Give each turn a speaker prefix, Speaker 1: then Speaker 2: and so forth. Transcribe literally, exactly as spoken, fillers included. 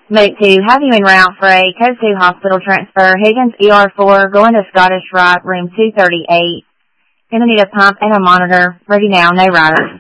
Speaker 1: Medic two, have you en route for a Code two hospital transfer. Higgins E R four, going to Scottish Rite, room two thirty-eight. Gonna need a pump and a monitor. Ready now, no rider.